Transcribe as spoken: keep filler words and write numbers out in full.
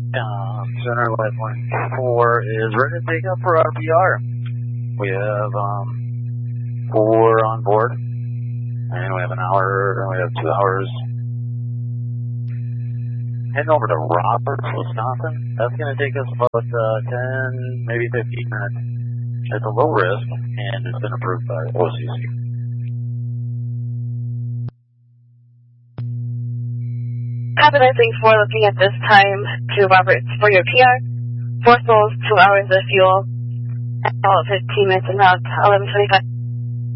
Um, Center Lifeline four is ready to take up for our P R. We have um, four on board, and we have an hour, and we have two hours. Heading over to Roberts, Wisconsin. That's going to take us about uh, ten, maybe fifteen minutes. It's a low risk, and it's been approved by O C C. Captain, I think we're looking at this time to Roberts for your P R. Four souls, two hours of fuel, and all fifteen minutes, and about eleven twenty-five.